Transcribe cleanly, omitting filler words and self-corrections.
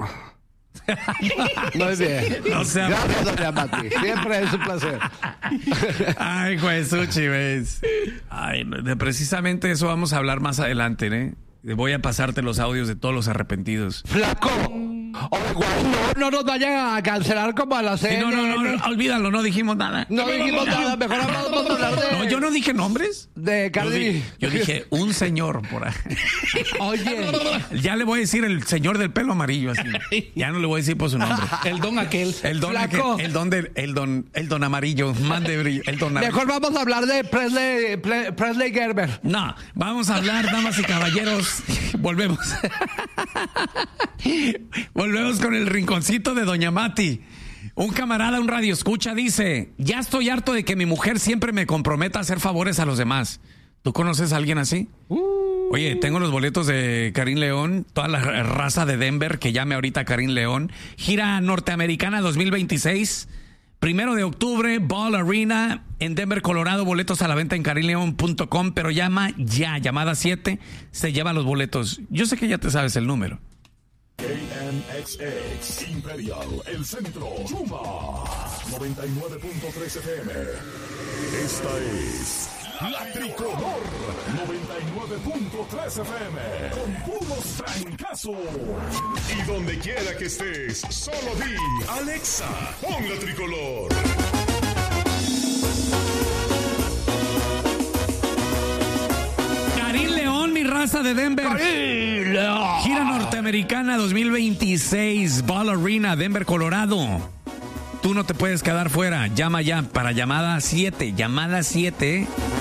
Muy bien. O sea, gracias, doña Mati. Siempre es un placer. Ay, Juezuchi, ¿ves? Ay, de precisamente eso vamos a hablar más adelante, ¿eh? Voy a pasarte los audios de todos los arrepentidos. Flaco. No nos vayan a cancelar como a la Sí, CNN. no, olvídalo, no dijimos nada. No dijimos nada, mejor vamos a hablar de... No, yo no dije nombres. De Cardi. Yo dije un señor por ahí. Oye. Ya le voy a decir el señor del pelo amarillo, así. Ya no le voy a decir por su nombre. El don aquel. El don Flaco. aquel, el don amarillo, más de brillo, el don amarillo. Mejor vamos a hablar de Presley Gerber. No, vamos a hablar, damas y caballeros. Volvemos. Volvemos con el rinconcito de doña Mati. Un camarada, un radioescucha dice: ya estoy harto de que mi mujer siempre me comprometa a hacer favores a los demás. ¿Tú conoces a alguien así? Oye, tengo los boletos de Karim León, toda la raza de Denver, que llame ahorita a Karim León. Gira norteamericana 2026. 1 de octubre, Ball Arena en Denver, Colorado. Boletos a la venta en karimleon.com, pero llama ya, llamada 7, se lleva los boletos. Yo sé que ya te sabes el número. KNXX Imperial, el centro, Chuma 99.3 FM. Esta es La Tricolor 99.3 FM. Con puros trancazos. Y donde quiera que estés, solo di Alexa, pon La Tricolor. Karim León, mi raza de Denver. Gira norteamericana 2026, Ball Arena, Denver, Colorado. Tú no te puedes quedar fuera. Llama ya para llamada 7. Llamada 7.